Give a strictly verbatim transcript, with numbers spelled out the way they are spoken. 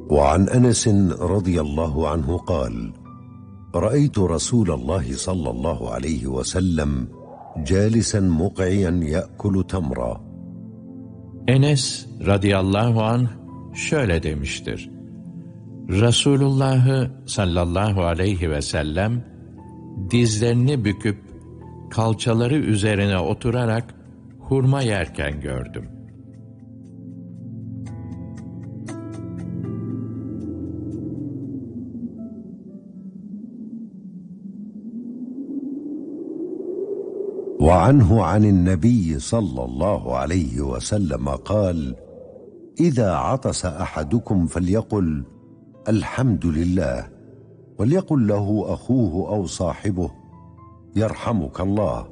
وعن أنس رضي الله عنه قال: رأيت رسول الله صلى الله عليه وسلم جالسا مقعيا يأكل تمرا. Enes radıyallahu anh şöyle demiştir: Resulullah'ı sallallahu aleyhi ve sellem dizlerini büküp kalçaları üzerine oturarak hurma yerken gördüm. وعنه عن النبي صلى الله عليه وسلم قال: إذا عطس أحدكم فليقل الحمد لله، وليقل له أخوه أو صاحبه يرحمك الله.